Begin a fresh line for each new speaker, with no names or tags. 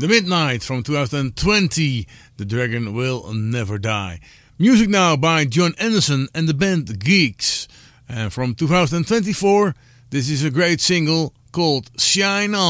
The Midnight from 2020, The Dragon Will Never Die. Music now by John Anderson and the band Geeks. And from 2024, this is a great single called Shine On.